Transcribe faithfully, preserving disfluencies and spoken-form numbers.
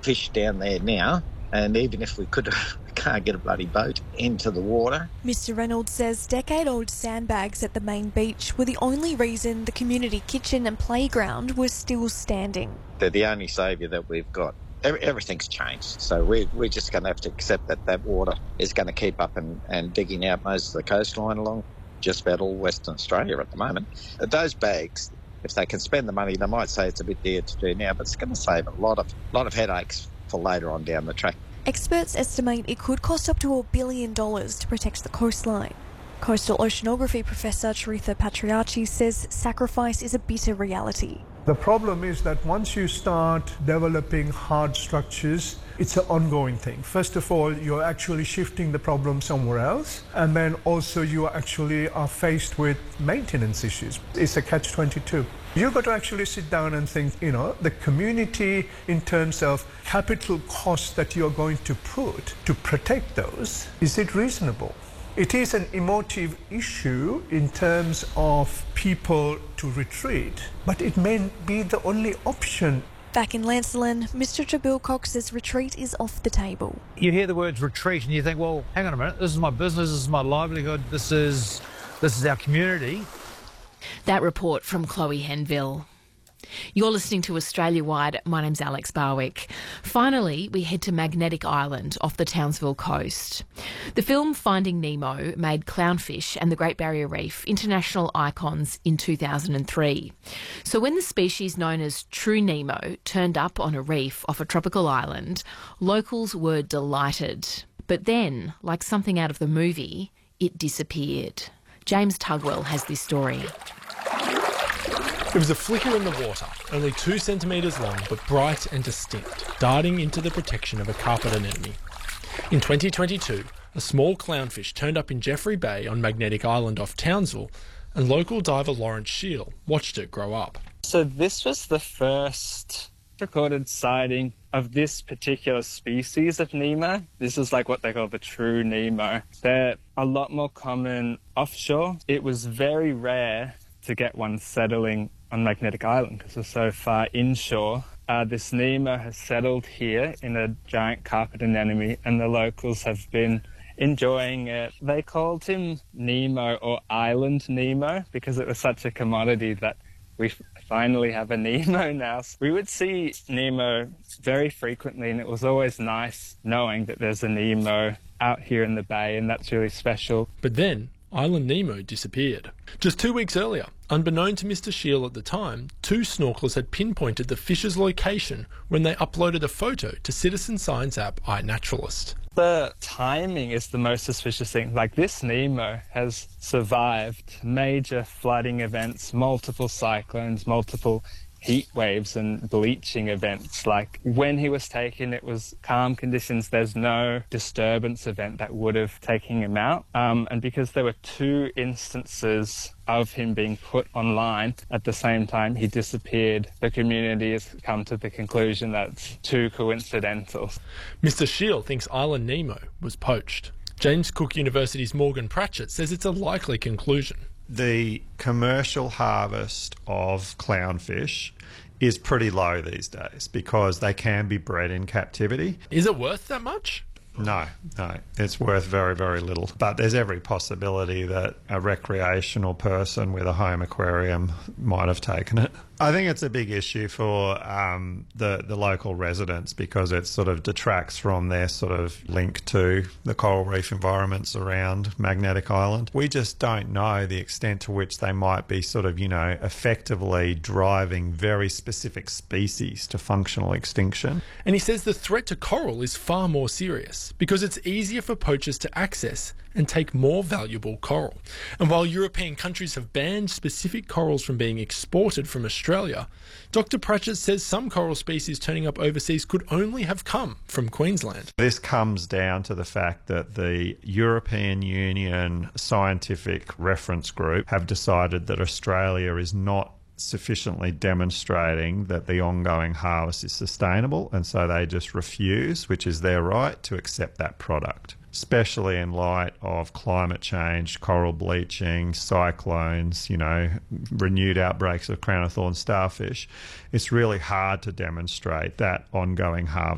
fish down there now, and even if we could, we can't get a bloody boat into the water. Mister Reynolds says decade-old sandbags at the main beach were the only reason the community kitchen and playground was still standing. They're the only saviour that we've got. Everything's changed, so we're, we're just going to have to accept that that water is going to keep up and, and digging out most of the coastline along just about all Western Australia at the moment. Those bags, if they can spend the money, they might say it's a bit dear to do now, but it's going to save a lot of lot of headaches for later on down the track. Experts estimate it could cost up to a billion dollars to protect the coastline. Coastal oceanography professor Charitha Patriarchi says sacrifice is a bitter reality. The problem is that once you start developing hard structures, it's an ongoing thing. First of all, you're actually shifting the problem somewhere else, and then also you actually are faced with maintenance issues. It's a catch twenty-two. You've got to actually sit down and think, you know, the community in terms of capital costs that you're going to put to protect those, is it reasonable? It is an emotive issue in terms of people to retreat, but it may be the only option. Back in Lancelin, Mister Jabil Cox says retreat is off the table. You hear the words retreat and you think, well, hang on a minute, this is my business, this is my livelihood, this is, this is our community. That report from Chloe Henville. You're listening to Australia-wide. My name's Alex Barwick. Finally, we head to Magnetic Island off the Townsville coast. The film Finding Nemo made clownfish and the Great Barrier Reef international icons in two thousand three. So when the species known as True Nemo turned up on a reef off a tropical island, locals were delighted. But then, like something out of the movie, it disappeared. James Tugwell has this story. It was a flicker in the water, only two centimetres long but bright and distinct, darting into the protection of a carpet anemone. In twenty twenty-two, a small clownfish turned up in Jeffrey Bay on Magnetic Island off Townsville, and local diver Lawrence Shield watched it grow up. So this was the first recorded sighting of this particular species of Nemo. This is like what they call the true Nemo. They're a lot more common offshore. It was very rare to get one settling on Magnetic Island because it's so far inshore. Uh, this Nemo has settled here in a giant carpet anemone, and the locals have been enjoying it. They called him Nemo or Island Nemo because it was such a commodity that we finally have a Nemo now. We would see Nemo very frequently, and it was always nice knowing that there's a Nemo out here in the bay, and that's really special. But then Island Nemo disappeared. Just two weeks earlier, unbeknown to Mister Shield at the time, two snorkelers had pinpointed the fish's location when they uploaded a photo to citizen science app iNaturalist. The timing is the most suspicious thing. Like, this Nemo has survived major flooding events, multiple cyclones, multiple heat waves and bleaching events. Like, when he was taken, it was calm conditions. There's no disturbance event that would have taken him out. Um, and because there were two instances of him being put online at the same time he disappeared, the community has come to the conclusion that's too coincidental. Mister Shield thinks Island Nemo was poached. James Cook University's Morgan Pratchett says it's a likely conclusion. The commercial harvest of clownfish is pretty low these days because they can be bred in captivity. Is it worth that much? No, no, it's worth very, very little. But there's every possibility that a recreational person with a home aquarium might have taken it. I think it's a big issue for um, the, the local residents because it sort of detracts from their sort of link to the coral reef environments around Magnetic Island. We just don't know the extent to which they might be sort of, you know, effectively driving very specific species to functional extinction. And he says the threat to coral is far more serious because it's easier for poachers to access and take more valuable coral. And while European countries have banned specific corals from being exported from Australia, Doctor Pratchett says some coral species turning up overseas could only have come from Queensland. This comes down to the fact that the European Union Scientific Reference Group have decided that Australia is not sufficiently demonstrating that the ongoing harvest is sustainable, and so they just refuse, which is their right, to accept that product. Especially in light of climate change, coral bleaching, cyclones, you know, renewed outbreaks of crown of thorns starfish, it's really hard to demonstrate that ongoing harvest